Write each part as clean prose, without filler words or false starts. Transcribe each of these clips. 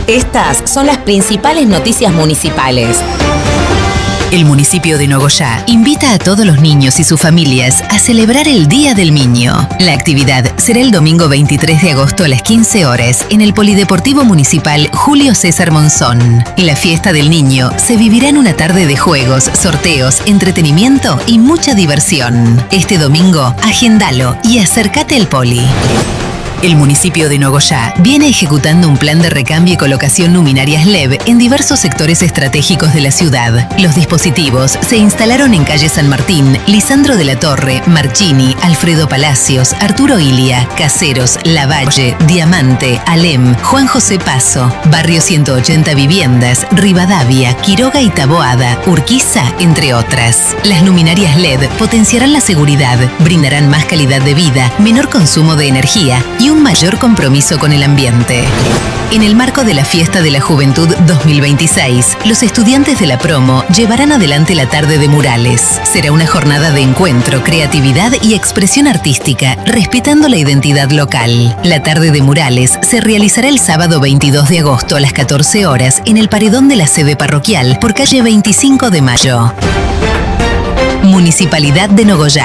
Estas son las principales noticias municipales. El municipio de Nogoyá invita a todos los niños y sus familias a celebrar el Día del Niño. La actividad será el domingo 23 de agosto a las 15 horas en el Polideportivo Municipal Julio César Monzón. La fiesta del niño se vivirá en una tarde de juegos, sorteos, entretenimiento y mucha diversión. Este domingo, agendalo y acércate al Poli. El municipio de Nogoyá viene ejecutando un plan de recambio y colocación luminarias LED en diversos sectores estratégicos de la ciudad. Los dispositivos se instalaron en calle San Martín, Lisandro de la Torre, Marchini, Alfredo Palacios, Arturo Ilia, Caseros, Lavalle, Diamante, Alem, Juan José Paso, Barrio 180 Viviendas, Rivadavia, Quiroga y Taboada, Urquiza, entre otras. Las luminarias LED potenciarán la seguridad, brindarán más calidad de vida, menor consumo de energía y un mayor compromiso con el ambiente. En el marco de la Fiesta de la Juventud 2026, los estudiantes de la promo llevarán adelante la tarde de murales. Será una jornada de encuentro, creatividad y expresión artística, respetando la identidad local. La tarde de murales se realizará el sábado 22 de agosto a las 14 horas en el paredón de la sede parroquial por calle 25 de Mayo. Municipalidad de Nogoyá.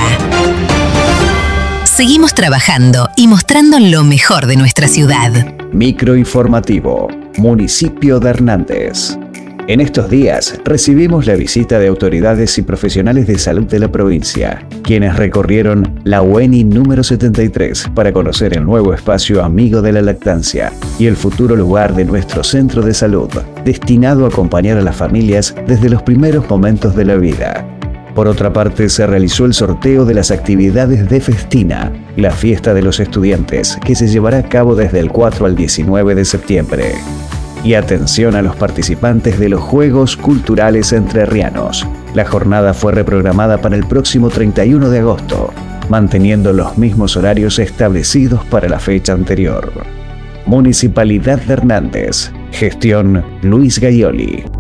Seguimos trabajando y mostrando lo mejor de nuestra ciudad. Microinformativo, Municipio de Hernández. En estos días recibimos la visita de autoridades y profesionales de salud de la provincia, quienes recorrieron la UENI número 73 para conocer el nuevo espacio Amigo de la Lactancia y el futuro lugar de nuestro centro de salud, destinado a acompañar a las familias desde los primeros momentos de la vida. Por otra parte, se realizó el sorteo de las actividades de Festina, la fiesta de los estudiantes, que se llevará a cabo desde el 4 al 19 de septiembre. Y atención a los participantes de los Juegos Culturales Entrerrianos. La jornada fue reprogramada para el próximo 31 de agosto, manteniendo los mismos horarios establecidos para la fecha anterior. Municipalidad de Hernández. Gestión Luis Gaioli.